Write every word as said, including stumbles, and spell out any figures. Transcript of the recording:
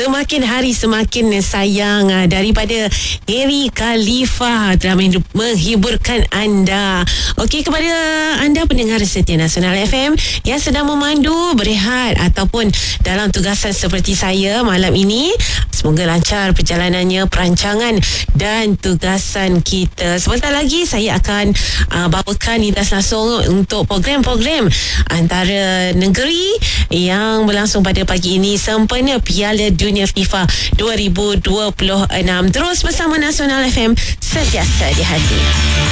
Semakin hari semakin sayang uh, daripada Harry Khalifa telah menghiburkan anda. Okey, kepada anda pendengar setia Nasional F M yang sedang memandu, berehat ataupun dalam tugasan seperti saya malam ini, semoga lancar perjalanannya, perancangan dan tugasan kita. Sebentar lagi saya akan uh, bawakan lintas langsung untuk program-program antara negeri yang berlangsung pada pagi ini sempena Piala Dunia FIFA dua ribu dua puluh enam. Terus bersama Nasional F M, sentiasa di hati.